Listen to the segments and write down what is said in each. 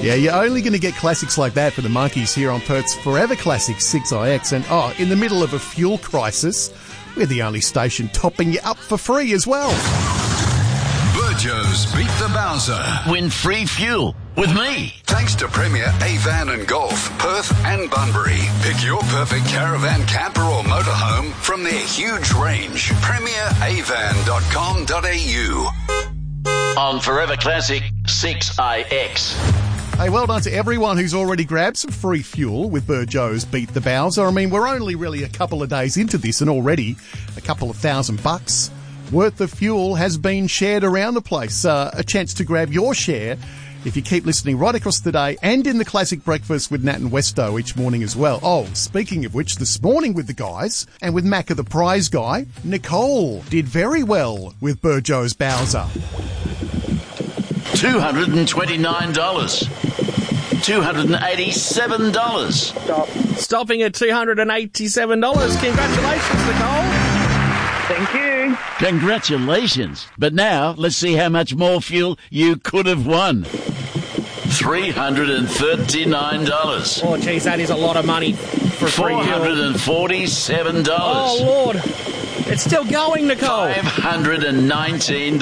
Yeah, you're only going to get classics like that for the Monkees here on Perth's Forever Classic 6IX. And, in the middle of a fuel crisis, we're the only station topping you up for free as well. Burjo's Beat the Bowser. Win free fuel with me. Thanks to Premier Avan and Golf, Perth and Bunbury. Pick your perfect caravan, camper or motorhome from their huge range. PremierAvan.com.au. On Forever Classic 6IX. Hey, well done to everyone who's already grabbed some free fuel with Burjo's Beat the Bowser. I mean, we're only really a couple of days into this and already a couple of $1,000 worth of fuel has been shared around the place. A chance to grab your share if you keep listening right across the day and in the Classic Breakfast with Nat and Westo each morning as well. Oh, speaking of which, this morning with the guys and with Macca the prize guy, Nicole did very well with Burjo's Bowser. $229. $287. Stopping at $287. Congratulations, Nicole. Thank you. Congratulations. But now, let's see how much more fuel you could have won. $339. Oh, geez, that is a lot of money for free fuel. $447. Oh, Lord. It's still going, Nicole. $519.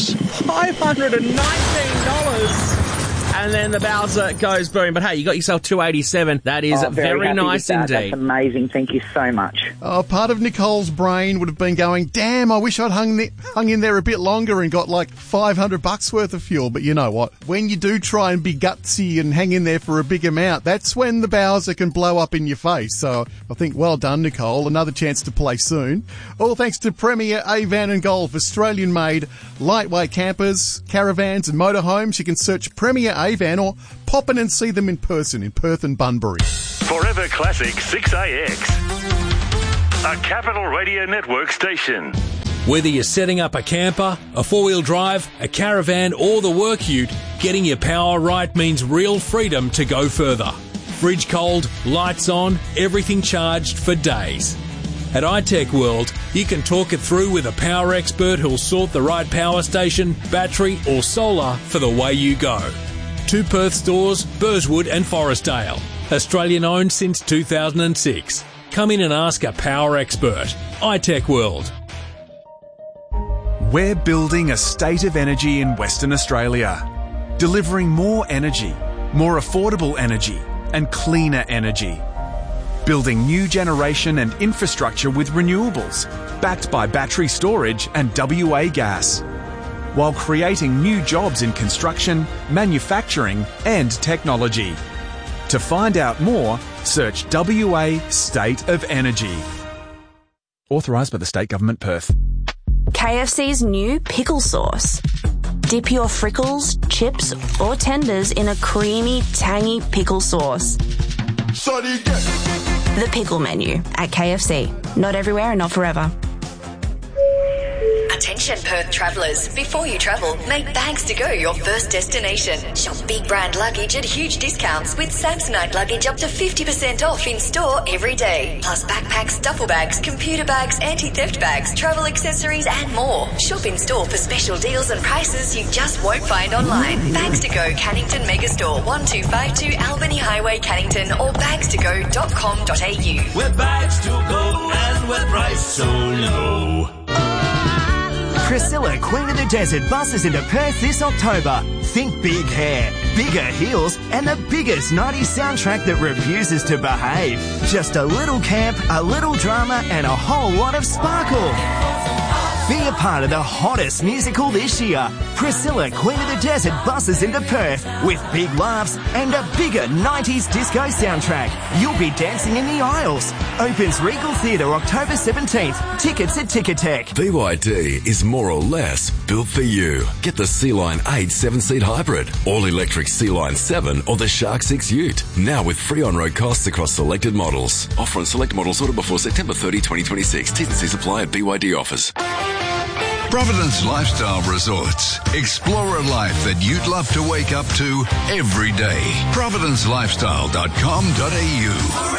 $519. And then the Bowser goes boom. But hey, you got yourself $287. That is very nice indeed. That's amazing. Thank you so much. Oh, part of Nicole's brain would have been going, damn, I wish I'd hung in there a bit longer and got like $500 worth of fuel. But you know what? When you do try and be gutsy and hang in there for a big amount, that's when the Bowser can blow up in your face. So I think well done, Nicole. Another chance to play soon. All thanks to Premier Avan and Golf, Australian-made lightweight campers, caravans and motorhomes. You can search Premier Avan or pop in and see them in person in Perth and Bunbury. Forever Classic 6AX, a Capital Radio Network station. Whether you're setting up a camper, a four-wheel drive, a caravan or the work ute, getting your power right means real freedom to go further. Fridge cold, lights on, everything charged for days. At iTech World, you can talk it through with a power expert who'll sort the right power station, battery or solar for the way you go. 2 Perth stores, Burswood and Forestdale. Australian owned since 2006. Come in and ask a power expert. iTech World. We're building a state of energy in Western Australia. Delivering more energy, more affordable energy and cleaner energy. Building new generation and infrastructure with renewables, backed by battery storage and WA gas, while creating new jobs in construction, manufacturing and technology. To find out more, search WA State of Energy. Authorised by the State Government, Perth. KFC's new pickle sauce. Dip your frickles, chips or tenders in a creamy, tangy pickle sauce. The pickle menu at KFC. Not everywhere and not forever. Attention Perth travellers, before you travel, make Bags to Go your first destination. Shop big brand luggage at huge discounts with Samsonite luggage up to 50% off in store every day. Plus backpacks, duffel bags, computer bags, anti-theft bags, travel accessories and more. Shop in store for special deals and prices you just won't find online. Bags to Go Cannington Megastore 1252 Albany Highway Cannington or bagstogo.com.au. We're Bags to Go and we're priced so low. Priscilla, Queen of the Desert, buses into Perth this October. Think big hair, bigger heels, and the biggest 90s soundtrack that refuses to behave. Just a little camp, a little drama, and a whole lot of sparkle. Be a part of the hottest musical this year. Priscilla, Queen of the Desert, buses into Perth with big laughs and a bigger 90s disco soundtrack. You'll be dancing in the aisles. Opens Regal Theatre October 17th. Tickets at Ticketek. BYD is more or less built for you. Get the Sea-Line 8 7-seat hybrid, all-electric Sea-Line 7 or the Shark 6 Ute. Now with free on-road costs across selected models. Offer on select models ordered before September 30, 2026. T's and C's apply at BYD offers. Providence Lifestyle Resorts. Explore a life that you'd love to wake up to every day. ProvidenceLifestyle.com.au